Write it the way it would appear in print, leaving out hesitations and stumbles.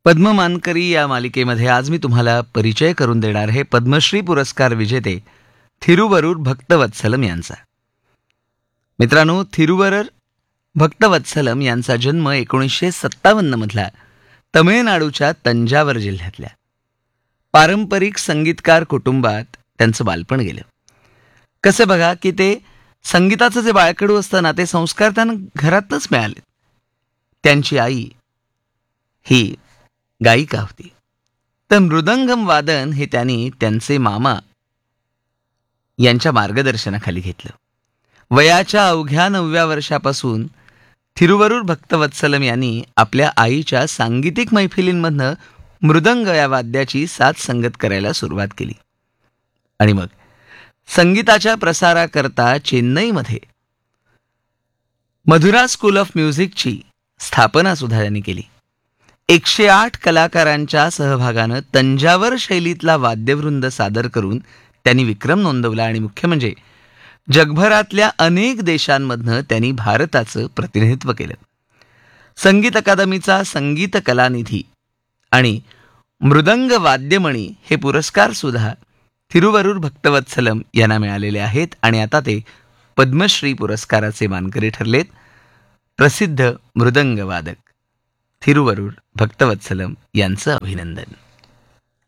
पद्म मानकरी या मालिकेमध्ये आज मी तुम्हाला परिचय करून देणार आहे पद्मश्री पुरस्कार विजेते थिरुवरूर भक्तवत्सलम यांचा. मित्रांनो, थिरुवरूर भक्तवत्सलम यांचा जन्म 1957 मधला तमिळनाडूच्या तंजावर जिल्ह्यातल्या पारंपरिक संगीतकार कुटुंबात त्यांचं बालपण गेलं. कसे बघा की ते संगीताचं जे बाळकडू असतं ना, ते संस्कार त्यांना घरातच मिळाले. त्यांची आई ही गायिका होती, तर मृदंगम वादन हे त्यांनी त्यांचे मामा यांच्या मार्गदर्शनाखाली घेतलं. वयाच्या अवघ्या 9व्या वर्षापासून थिरुवरूर भक्तवत्सलम यांनी आपल्या आईच्या सांगीतिक मैफिलींमधनं मृदंग या वाद्याची साथ संगत करायला सुरुवात केली आणि मग संगीताच्या प्रसाराकरता चेन्नईमध्ये मधुरा स्कूल ऑफ म्युझिकची स्थापना सुद्धा त्यांनी केली. 108 कलाकारांच्या सहभागानं तंजावर शैलीतला वाद्यवृंद सादर करून त्यांनी विक्रम नोंदवला आणि मुख्य म्हणजे जगभरातल्या अनेक देशांमधनं त्यांनी भारताचं प्रतिनिधित्व केलं. संगीत अकादमीचा संगीत कलानिधी आणि मृदंग वाद्यमणी हे पुरस्कार सुद्धा थिरुवरूर भक्तवत्सलम यांना मिळालेले आहेत आणि आता ते पद्मश्री पुरस्काराचे मानकरी ठरलेत. प्रसिद्ध मृदंग वादक थिरुवरूर भक्तवत्सलम यांचं अभिनंदन.